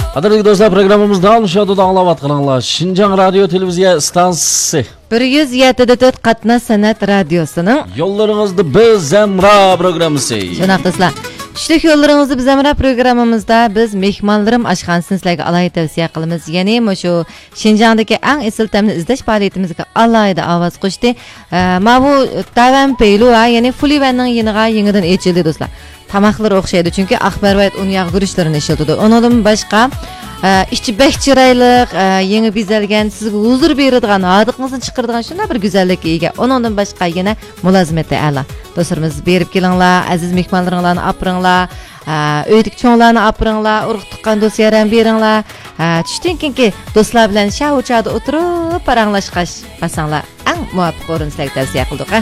Qadrli do'stlar, programmamizda sho'da anglayotganinglar Şinjan radio televiziya stansiyasi 107.4 Qatna san'at radiosining yo'llaringizda biz Zamra programmasi. Shunaqdasizlar. Tushlik yo'llaringizni biz Zamra programmamizda biz mehmonlarim oshxonasini sizlarga alohida tavsiya qilamiz. Ya'ni shu Şinjandagi eng esil ta'mni izlash faoliyatimizga alohida ovoz qo'shdi. Mana bu Tavan Peylu, ya'ni Fulivanning yeniga yangidan echildi do'stlar. Tamoqlar o'xshaydi, chunki axborot uni yog'dirishlarini ishlatadi. Undan boshqa ichki bek chiroyliq, yangi bezalgan, sizga huzur beradigan, hodiqingizni chiqaradigan shunday bir go'zallikka ega. Undan boshqa yana mulozimati a'lo. Do'stlarimiz berib kelinglar, aziz mehmonlaringlarni opringlar, uydik cho'nglarni opringlar, urug' tuqqan do'stlarim beringlar. Tushdan keyingi do'stlar bilan shauchada o'tirib paranglashqash qasanglar, eng muvofiq o'rin sizlarga tavsiya qildik.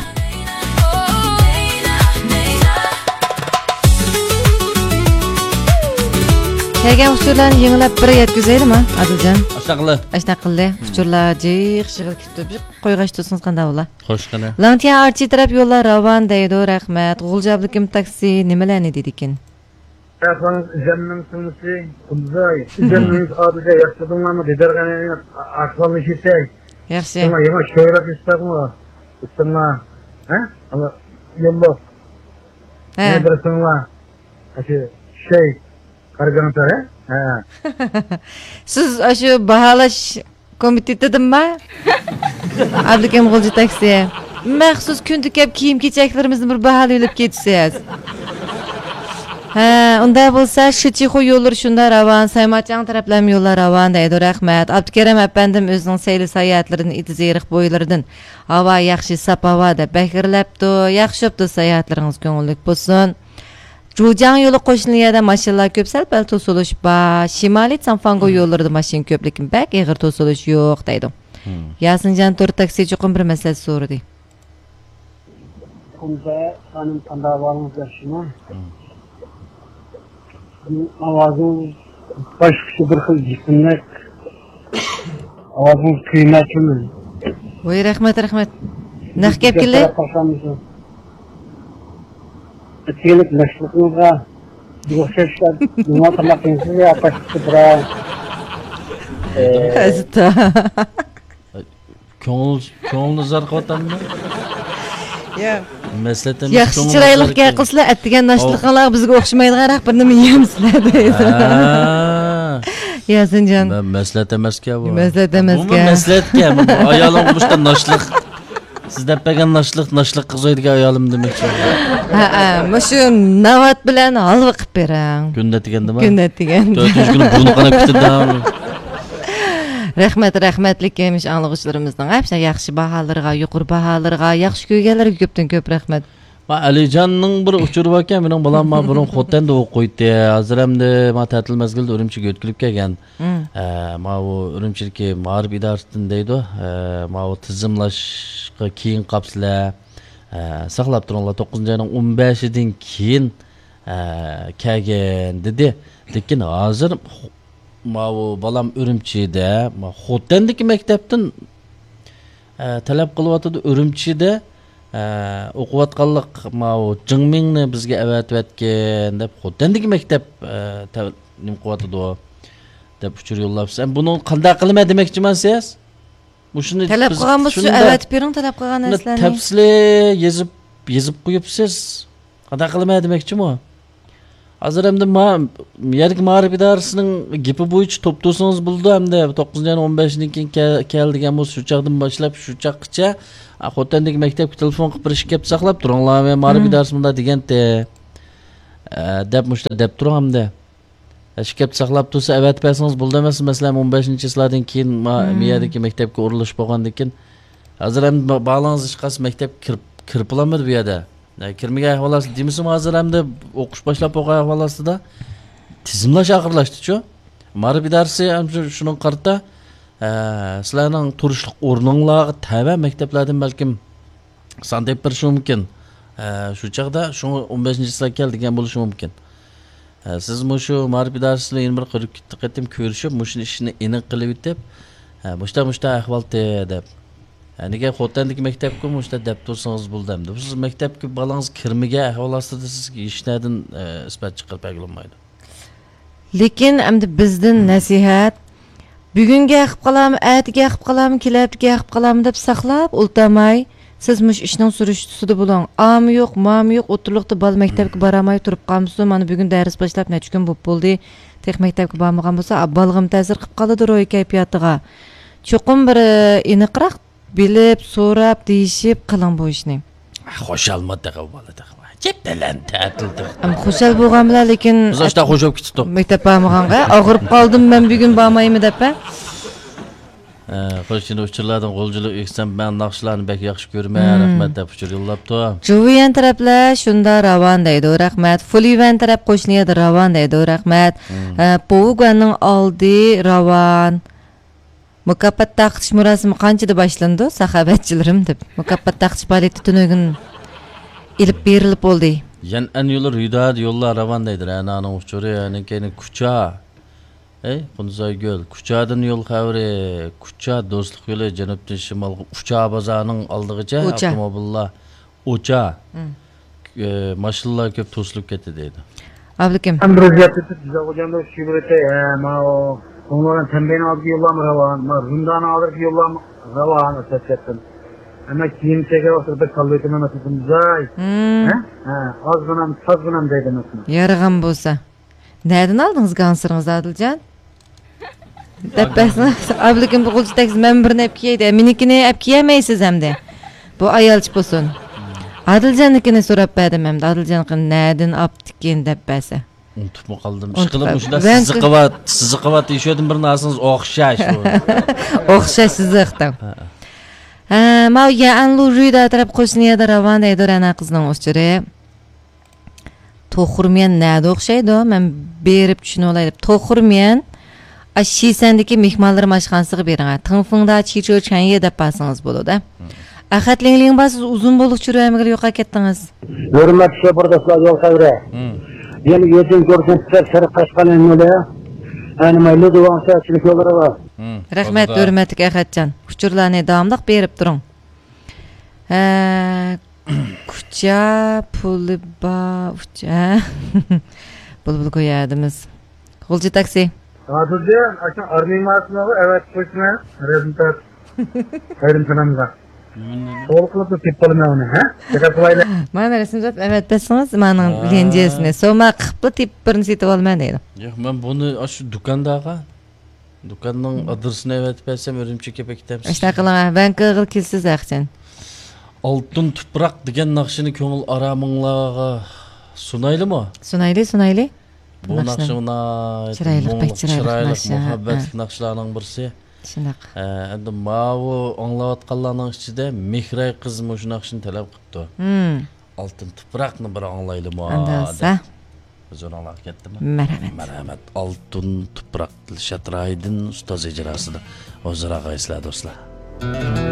Kelgan uçurlarni yengilab bir yetkazaylikmi, Adiljon? Ashtaqilli. Uçurlar jiq shig'il kitib qo'yg'ash tutsangiz qanday bo'lar? Xo'sh qana. Lantiya archi taraf yo'llar ravon deydi, rahmat. G'uljablikim taksi nimalarni dedi ekan? Yapanız zemmin sunusu, kunduzay. Zemmin adıca yaşadığımlarını dedirgene akvallı şirtek. Yaxshi. Ama yema şöyle istedim. Üstüne, ama yolda. Ne dersin var? Qarag'antar, Siz shu baholash komitetidami? Abdukim G'ulji taksi. Maxsus kunda kelib kiyim-kechaklarimizni bir baholab ketsangiz. Unda bo'lsa, Shichixo yo'llar shunda ravon, Saymachang taraflam yo'llar ravon deydi, rahmat. Abdukarim apandim o'zining sayli sayohatlarini itizeriq bo'ylaridan havo yaxshi sap-havoda bakirlabdi. Yaxshibdi sayohatlaringiz ko'ngillik bo'lsin. Jujang yo'li qo'shniyada mashinalar ko'p, sal-pal to'silish bor. Shimoliy Sanfango yo'llarida mashina ko'p, lekin bak eg'ir to'silish yo'q deydi. Yasinjon to'rt taksi chuqur bir masala so'radi. Bunda hanım tandavalımızlar şuna. Avazın başkası bir kız cisminlik. Avazın kıymetli mi? Voy, rahmat. Naq gap keldi? Etkilik meşrutunuzga Yo'qshashlar, nima qilmoqchisiz ya, başkası bira. Azita. Ko'ngilni zarqotammi? Yo'q. Maslahatimiz yaxshi chiroyliga qilsizlar, atdigan nashliqlar bizga o'xshamaydigan bir nima yeyamsizlar deydi. Yasinjon. Men maslahat emasga bu. Maslahat emasga. Bu maslahatga, ayolim bo'lsa nashliq. Siz depagan nashliq qizaydigan ayolim demoqchi. Shu navat bilan halva qilib bering. Kunda degandimi? Kunda degan. 4 kun buni qanaq bitirdim. Rahmatlik emish anglag'uchilarimizning hepsi yaxshi baholarga, yuqori baholarga, yaxshi ko'rganlarga ko'pdan ko'p rahmat. Ma Alijonning bir uchirib ekan, mening bolam ma burun Xotanda o'qib qo'ydi. Hozir hamda ma ta'til mazgilda Urumchiga o'tkilib kelgan. Ma u Urumchidagi ma'rif idorasidan deydi. Ma u tizimlashga keyin qapsizlar. Saqlab turinglar 9-oyning 15-idan keyin kelgan dedi. Lekin hozir ma u bolam Urumchida, ma Xotandagi maktabdan talab qilyotdi Urumchida. O'qiyotganlik ma u Jingmingni bizga avatayotgan deb Xotandagi maktab nim qilyotdi deb uchur yo'llab. Sen buni qanday qilma demoqchimisiz? Shuni talab qilgan bo'lsa, avatib bering, talab qilgan narsalarni. Tafsili yezib qo'yibsiz. Qanday qilma demoqchimi? Hozir hamda yerlik ma'rif idorasining gapi bo'yicha to'pto'sangiz bo'ldi, hamda 9-oyning 15-idan keyin keldigan bo'lsa, shu chaqdan boshlab shu chaqgacha Xotandagi maktabga telefon qilib birishib kelib saqlab turinglar, men ma'rif idorasi bunda deganda deb turing hamda. Shu kelib saqlab tursa, avatib bersangiz bo'ldi emas, masalan 15-yillardan keyin miyadagi maktabga urilib bo'lgandan keyin hozir ham bog'langiz hech qaysi maktabga kirib olamadi bu yerda. Kirmagan ahvolasi demisam hozir hamda o'qish boshlab bo'lgan ahvolasida tizimlash oxirlashdi-ku. Ma'rif idorasi ham shuni qarta sizlarning turishlik o'rninglarga tava maktablardan balkim san deb berishi mumkin. Shu chaqda shu 15-yillar keldigan bo'lishi mumkin. Siz shu ma'rif idorasi bilan bir qatim ko'rishib, shuni ishni aniq qilib o'tib, mushta ahvol deb nega Xotandagi maktabga mushta deb tursangiz bo'ldi hamda. Siz maktabga balangiz kirmagan ahvol ostida siz hech nadan isbot chiqarib berolmaydi. Lekin endi bizdan nasihat bugunga qilib qolam, ertaga qilib qolam, kelabga qilib qolam deb saqlab ultamay siz mush ishning surishtisida bo'ling. Ami yo'q, mami yo'q, o'tirliqda bal maktabga baramay turib qolmsiz. Mana bugun dars boshlab necha kun bo'ldi. Tex maktabga bormagan bo'lsa, balg'im ta'sir qilib qoladi ro'y kayfiyatiga. Cho'qim bir aniqroq bilib, so'rab, deyishib qiling bu ishni. Xo'shalmadi bo'ladi. Cheptalan ta'tildi. Am xushal bo'lgan bilan lekin biz ashta xo'shab ketdik. Maktab bormaganga og'irib qoldim men bugun bormaymi deb. Qo'shini uchirlardan qo'lchilik eksam men naqshlarni bek yaxshi ko'rmay, rahmat deb uchir yo'llabdi. Juviyan taraflar shunda ravon deydi, rahmat. Fulivan taraf qo'shniyada ravon deydi, rahmat. Povuganning oldi ravon. Mukofot taqdish murosimi qanchada boshlandi? Saxovatchilarim deb. Mukofot taqdish faoliyati tunugun ilib berilib bo'ldi. Yan an yo'lar Rüdad yo'llar ravon deydi. Ananing uchuri, yani keyin kucha. Qunzay göl. Kuchadan yo'l xavri, kucha do'stlik yo'li janubdan shimolga Ucha bozorining oldigacha avtomobillar Ucha. Mashinalar ko'p to'silib ketdi deydi. Ablikim. Ham roziyatda javo'janda shibrete, ma o onların tembeni aldı yollam ravan, ma rundan aldı yollam ravan asasiyatın. Ama kim çeker oturda kalbetime nasılsın zay. Az bunam deydi nasıl. Yarıgan bo'lsa. Nereden aldınız gansırınızı Adilcan? Deppesiniz. Ablikim bu kulçudakiz men birini hep kiyeydi. Minikini hep kiyemeysiz hem de. Bu ayalç bulsun. Adilcan'ınkini so'rab berdim hem de. Adilcan'ınkini nereden aptikin deppesi. Unutib qoldim. Ishqilib mushlar siziqovat deyishdim bir narsangiz o'xshash. O'xshash siziqdan. Ma ya anlu Rüda taraf qo'shniyada ravon deydi ana qizning o'chiri. To'xurmen nada o'xshaydi? Men berib tushuna olaydim. To'xurmen Şisendeki mehmonlarim oshxonasiga bering. Tinfingda chicho chanye deb pasangiz bo'ladi. Axatlingling basiz uzun bo'liq churaymiga yo'qa ketdingiz. Hurmatli shepardoslar yo'l xavri. Yani yedin görsentler sarı kaşkanın öyle. Yani maylı duvansa açılık yolları var. Rahmet hürmetlik Axatcan. Uçurlarını davamlıq berip durun. Kucha puliba uça. Bul koyadımız. Kulcu taksi. Adılca aşağı armayın mağazına var. Evet koşuna. Rezultat. Hayırım sanamıza. Soğuklıkla tepalım ya onu. Tekrar kolayla. Mana resimzat evet besiniz. Mana lenjesini. Soma qıplı tip birini setip alman deydim. Yo'q, men buni şu dükandaga Dukanning adresini evet bersem Örümçek kepekdamiz. Ishta qiling, ben qilg'il kelsiz Axcan. Oltin tuproq degan naqshini ko'ngil araminglarga sunaylimi? Sunayli. Bu naqshina chiroyli muhabbat naqshlarning birisi. Shunaq. Endi mavu anglayotganlarning ichida Mehray qiz shu naqshini talab qilibdi. Oltin tuproqni bir anglaylimi? Andasa. Biz ona ketdimi? Marhamat. Oltin tuproq Dilshod Raydin ustoz ijrosida o'zaro qaysizlar do'stlar.